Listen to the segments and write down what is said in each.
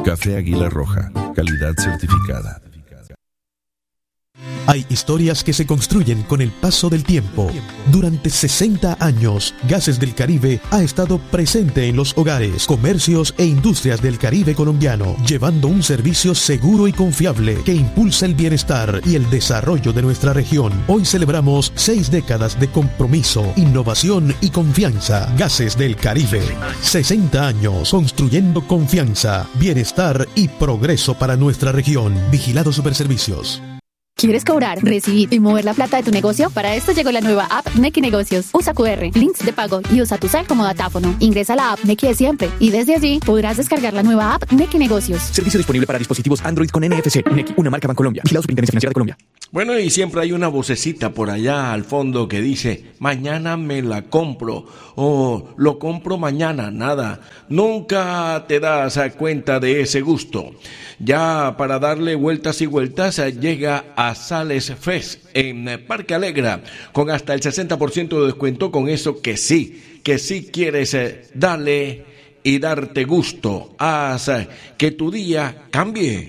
Café Águila Roja, calidad certificada. Hay historias que se construyen con el paso del tiempo. Durante 60 años, Gases del Caribe ha estado presente en los hogares, comercios e industrias del Caribe colombiano, llevando un servicio seguro y confiable que impulsa el bienestar y el desarrollo de nuestra región. Hoy celebramos 6 décadas de compromiso, innovación y confianza. Gases del Caribe. 60 años construyendo confianza, bienestar y progreso para nuestra región. Vigilado Superservicios. ¿Quieres cobrar, recibir y mover la plata de tu negocio? Para esto llegó la nueva app Nequi Negocios. Usa QR, links de pago y usa tu cel como datáfono. Ingresa a la app Nequi de siempre y desde allí podrás descargar la nueva app Nequi Negocios. Servicio disponible para dispositivos Android con NFC. Nequi, una marca Bancolombia. Vigilado Superintendencia Financiera de Colombia. Bueno, y siempre hay una vocecita por allá al fondo que dice, mañana me la compro, o lo compro mañana, nada. Nunca te das cuenta de ese gusto. Ya para darle vueltas y vueltas, llega a Sales Fest en Parque Alegra, con hasta el 60% de descuento, con eso que sí quieres darle y darte gusto. Haz que tu día cambie.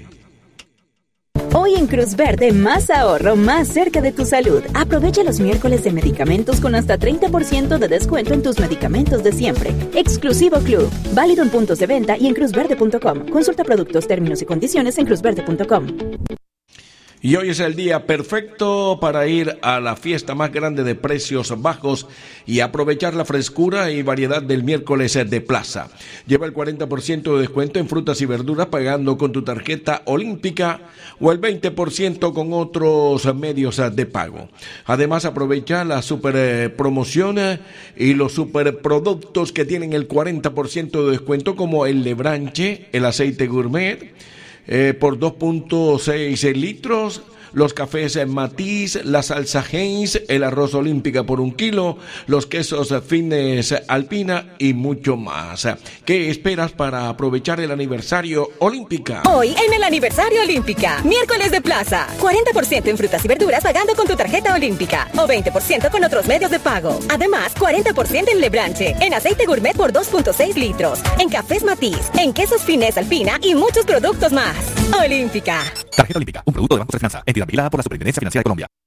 Hoy en Cruz Verde, más ahorro, más cerca de tu salud. Aprovecha los miércoles de medicamentos con hasta 30% de descuento en tus medicamentos de siempre. Exclusivo Club. Válido en puntos de venta y en cruzverde.com. Consulta productos, términos y condiciones en cruzverde.com. Y hoy es el día perfecto para ir a la fiesta más grande de precios bajos y aprovechar la frescura y variedad del miércoles de plaza. Lleva el 40% de descuento en frutas y verduras pagando con tu tarjeta olímpica o el 20% con otros medios de pago. Además, aprovecha la super promoción y los super productos que tienen el 40% de descuento, como el lebranche, el aceite gourmet, por 2.6 litros, los cafés Matiz, la salsa Heinz, el arroz olímpica por 1 kilo, los quesos Fines Alpina y mucho más. ¿Qué esperas para aprovechar el aniversario Olímpica? Hoy en el aniversario Olímpica, miércoles de plaza, 40% en frutas y verduras pagando con tu tarjeta olímpica o 20% con otros medios de pago. Además, 40% en lebranche, en aceite gourmet por 2.6 litros, en cafés Matiz, en quesos Fines Alpina y muchos productos más. Olímpica. Tarjeta Olímpica, un producto de Banco de Finanza, entidad vigilada por la Superintendencia Financiera de Colombia.